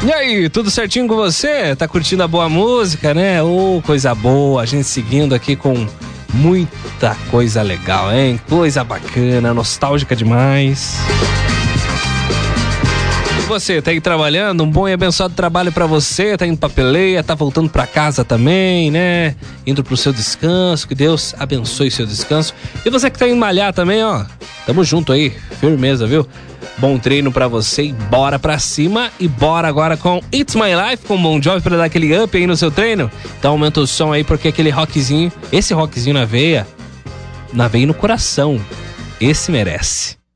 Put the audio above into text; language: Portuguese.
E aí, tudo certinho com você? Tá curtindo a boa música, né? Coisa boa, a gente seguindo aqui com muita coisa legal, hein? Coisa bacana, nostálgica demais. E você, tá aí trabalhando? Um bom e abençoado trabalho pra você, tá indo pra peleia, tá voltando pra casa também, né? Indo pro seu descanso, que Deus abençoe seu descanso. E você que tá indo malhar também, ó, tamo junto aí, firmeza, viu? Bom treino pra você e bora pra cima. E bora agora com It's My Life, com Bon Jovi, pra dar aquele up aí no seu treino. Então aumenta o som aí, porque aquele rockzinho, esse rockzinho na veia e no coração, esse merece.